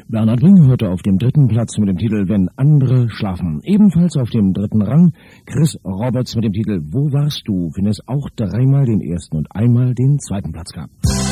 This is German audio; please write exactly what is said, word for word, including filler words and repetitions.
Bernhard Bring heute auf dem dritten Platz mit dem Titel Wenn andere schlafen. Ebenfalls auf dem dritten Rang Chris Roberts mit dem Titel Wo warst du, wenn es auch dreimal den ersten und einmal den zweiten Platz gab.